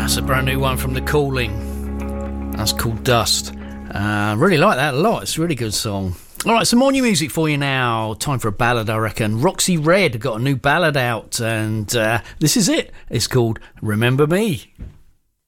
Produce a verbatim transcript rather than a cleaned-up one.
Brand new one from The Calling. That's called Dust. I uh, really like that a lot. It's a really good song. All right, some more new music for you now. Time for a ballad, I reckon. Roxy Red got a new ballad out, and uh, this is it. It's called Remember Me.